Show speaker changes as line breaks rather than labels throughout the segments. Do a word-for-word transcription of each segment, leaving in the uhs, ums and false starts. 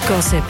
Gossip.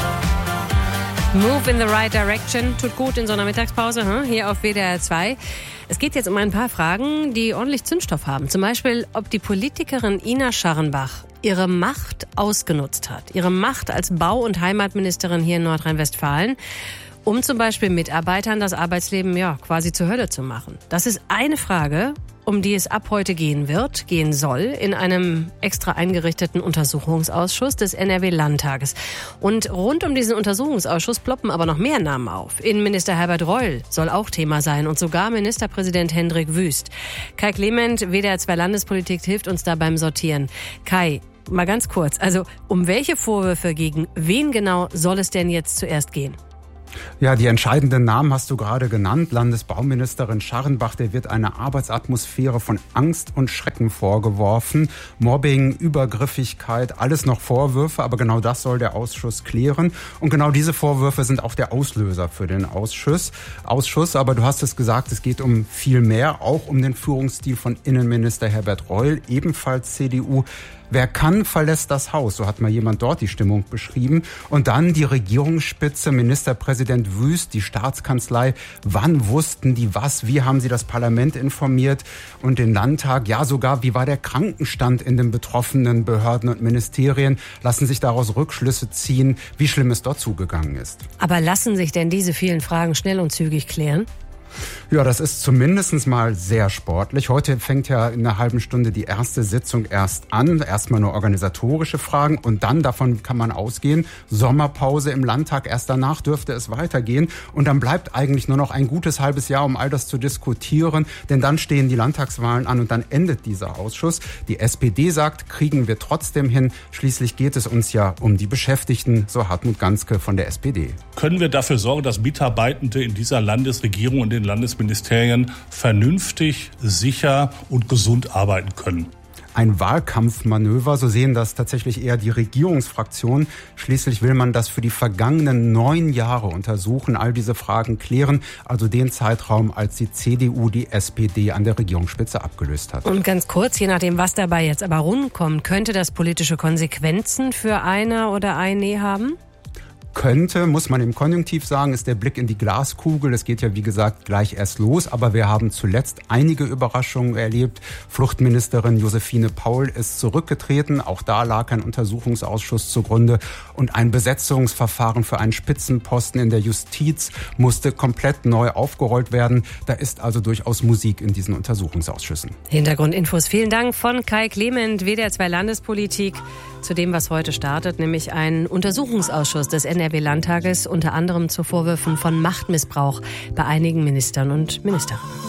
Move in the right direction. Tut gut in so einer Mittagspause, hm? Hier auf W D R zwei. Es geht jetzt um ein paar Fragen, die ordentlich Zündstoff haben. Zum Beispiel, ob die Politikerin Ina Scharrenbach ihre Macht ausgenutzt hat. Ihre Macht als Bau- und Heimatministerin hier in Nordrhein-Westfalen, um zum Beispiel Mitarbeitern das Arbeitsleben ja quasi zur Hölle zu machen. Das ist eine Frage, um die es ab heute gehen wird, gehen soll, in einem extra eingerichteten Untersuchungsausschuss des N R W-Landtages. Und rund um diesen Untersuchungsausschuss ploppen aber noch mehr Namen auf. Innenminister Herbert Reul soll auch Thema sein und sogar Ministerpräsident Hendrik Wüst. Kai Clement, W D R zwei Landespolitik, hilft uns da beim Sortieren. Kai, mal ganz kurz, also um welche Vorwürfe gegen wen genau soll es denn jetzt zuerst gehen?
Ja, die entscheidenden Namen hast du gerade genannt. Landesbauministerin Scharrenbach, der wird eine Arbeitsatmosphäre von Angst und Schrecken vorgeworfen. Mobbing, Übergriffigkeit, alles noch Vorwürfe, aber genau das soll der Ausschuss klären. Und genau diese Vorwürfe sind auch der Auslöser für den Ausschuss. Ausschuss, aber du hast es gesagt, es geht um viel mehr, auch um den Führungsstil von Innenminister Herbert Reul, ebenfalls C D U. Wer kann, verlässt das Haus, so hat mal jemand dort die Stimmung beschrieben. Und dann die Regierungsspitze, Ministerpräsident Wüst, die Staatskanzlei. Wann wussten die was? Wie haben sie das Parlament informiert und den Landtag? Ja, sogar, wie war der Krankenstand in den betroffenen Behörden und Ministerien? Lassen sich daraus Rückschlüsse ziehen, wie schlimm es dort zugegangen ist.
Aber lassen sich denn diese vielen Fragen schnell und zügig klären?
Ja, das ist zumindest mal sehr sportlich. Heute fängt ja in einer halben Stunde die erste Sitzung erst an. Erstmal nur organisatorische Fragen und dann, davon kann man ausgehen, Sommerpause im Landtag. Erst danach dürfte es weitergehen. Und dann bleibt eigentlich nur noch ein gutes halbes Jahr, um all das zu diskutieren. Denn dann stehen die Landtagswahlen an und dann endet dieser Ausschuss. Die S P D sagt, kriegen wir trotzdem hin. Schließlich geht es uns ja um die Beschäftigten, so Hartmut Ganske von der S P D.
Können wir dafür sorgen, dass Mitarbeitende in dieser Landesregierung und den Landesministerien vernünftig, sicher und gesund arbeiten können?
Ein Wahlkampfmanöver, so sehen das tatsächlich eher die Regierungsfraktionen. Schließlich will man das für die vergangenen neun Jahre untersuchen, all diese Fragen klären, also den Zeitraum, als die C D U die S P D an der Regierungsspitze abgelöst hat.
Und ganz kurz, je nachdem, was dabei jetzt aber rumkommt, könnte das politische Konsequenzen für eine oder eine haben?
Könnte, muss man im Konjunktiv sagen, ist der Blick in die Glaskugel. Es geht ja, wie gesagt, gleich erst los. Aber wir haben zuletzt einige Überraschungen erlebt. Fluchtministerin Josephine Paul ist zurückgetreten. Auch da lag ein Untersuchungsausschuss zugrunde. Und ein Besetzungsverfahren für einen Spitzenposten in der Justiz musste komplett neu aufgerollt werden. Da ist also durchaus Musik in diesen Untersuchungsausschüssen.
Hintergrundinfos. Vielen Dank von Kai Clement, W D R zwei Landespolitik, zu dem, was heute startet, nämlich ein Untersuchungsausschuss des N R W-Landtages, unter anderem zu Vorwürfen von Machtmissbrauch bei einigen Ministern und Ministerinnen.